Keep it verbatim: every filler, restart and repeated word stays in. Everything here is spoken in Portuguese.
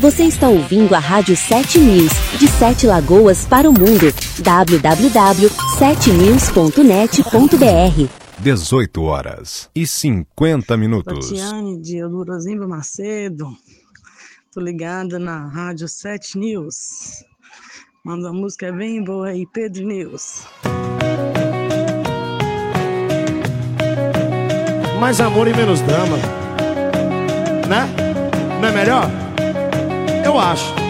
Você está ouvindo a Rádio sete News, de Sete Lagoas para o mundo. w w w ponto sete news ponto net ponto b r. dezoito horas e cinquenta minutos. Tatiane de Elurozimba Macedo. Tô ligada na Rádio sete News. Manda uma música bem boa aí, Pedro News. Mais amor e menos drama, né? Não é melhor? Eu acho.